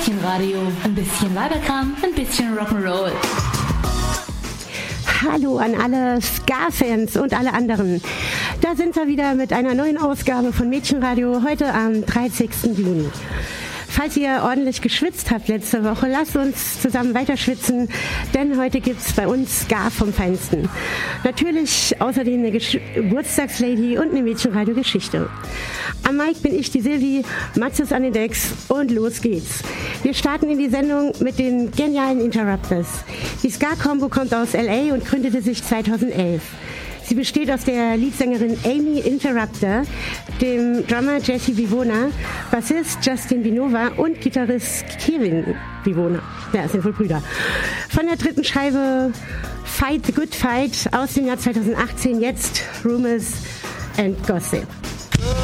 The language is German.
Mädchenradio. Ein bisschen Weiberkram, ein bisschen Rock'n'Roll. Hallo an alle Ska-Fans und alle anderen. Da sind wir wieder mit einer neuen Ausgabe von Mädchenradio, heute am 30. Juni. Falls ihr ordentlich geschwitzt habt letzte Woche, lasst uns zusammen weiter denn heute gibt's bei uns Ska vom Feinsten. Natürlich außerdem eine Geburtstagslady und eine Mädchenradio-Geschichte. Am Mic bin ich, die Silvi, Matzes an den Decks und los geht's. Wir starten in die Sendung mit den genialen Interrupters. Die Ska-Combo kommt aus L.A. und gründete sich 2011. Sie besteht aus der Leadsängerin Amy Interrupter, dem Drummer Jesse Vivona, Bassist Justin Binova und Gitarrist Kevin Vivona. Ja, das sind wohl Brüder. Von der dritten Scheibe Fight the Good Fight aus dem Jahr 2018, jetzt Rumors and Gossip.